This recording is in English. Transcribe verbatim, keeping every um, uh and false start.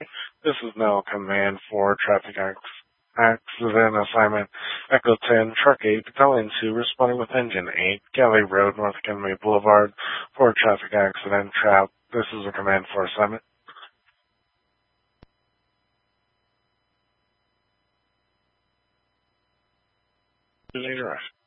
This is now Command for Traffic Accident Assignment Echo ten, Truck eight, Battalion two, responding with Engine eight, Galley Road, North Academy Boulevard, for traffic accident trap. This is a Command for assignment. Later.